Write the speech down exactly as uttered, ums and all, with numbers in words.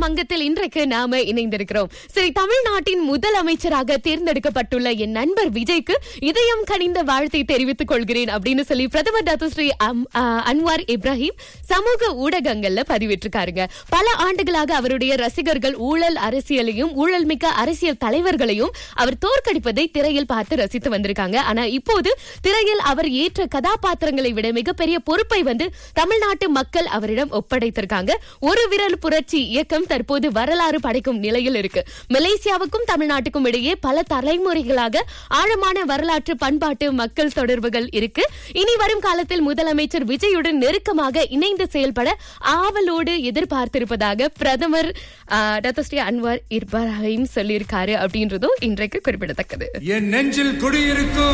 அங்கத்தில் இன்றைக்கு நாம இணைந்திருக்கிறோம். சரி, தமிழ்நாட்டின் முதலமைச்சராக தேர்ந்தெடுக்கப்பட்டுள்ள என் நண்பர் விஜய்க்கு இதயம் கனிந்த வாழ்த்தை தெரிவித்துக் கொள்கிறேன் அப்படின்னு சொல்லி பிரதமர் டாக்டர் ஸ்ரீ அன்வார் இப்ராஹிம் சமூக ஊடகங்கள்ல பதிவிட்டிருக்காருங்க. பல ஆண்டுகளாக அவருடைய ரசிகர்கள் ஊழல் அரசியலையும் ஊழல் மிக்க அரசியல் தலைவர்களையும் அவர் தோற்கடிப்பதை திரையில் பார்த்து ரசித்து வந்திருக்காங்க. ஆனா இப்போது திரையில் அவர் ஏற்ற கதாபாத்திரங்களை விட மிகப்பெரிய பொறுப்பை வந்து தமிழ்நாட்டு மக்கள் அவரிடம் ஒப்படைத்திருக்காங்க. ஒரு விரல் புரட்சி இயக்கம் தற்போது வரலாறு படைக்கும் நிலையில் இருக்கு. மலேசியாவுக்கும் தமிழ்நாட்டுக்கும் இடையே பல தலைமுறைகளாக ஆழமான வரலாற்று பண்பாட்டு மக்கள் தொடர்புகள் இருக்கு. இனி வரும் காலத்தில் முதலமைச்சர் விஜயுடன் நெருக்கமாக இணைந்து செயல்பட ஆவலோடு எதிர்பார்த்திருப்பதாக பிரதமர் டாக்டர் ஸ்ரீ அன்வார் இப்ராஹிம் சொல்லியிருக்காரு அப்படின்றதும் இன்றைக்கு குறிப்பிடத்தக்கது. என் நெஞ்சில் குடியிருக்கும்